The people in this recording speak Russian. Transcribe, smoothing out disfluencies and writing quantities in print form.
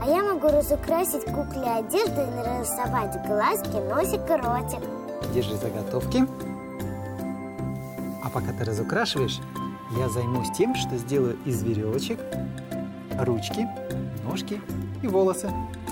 я могу разукрасить кукле одежду и нарисовать глазки, носик и ротик. Держи заготовки. А пока ты разукрашиваешь, я займусь тем, что сделаю из веревочек ручки, ножки и волосы.